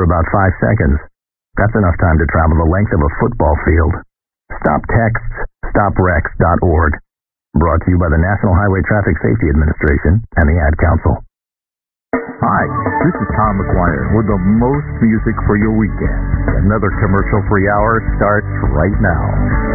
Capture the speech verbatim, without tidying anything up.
about five seconds. That's enough time to travel the length of a football field. Stop texts, stop wrecks dot org. Brought to you by the National Highway Traffic Safety Administration and the Ad Council. Hi, this is Tom McGuire with the most music for your weekend. Another commercial-free hour starts right now.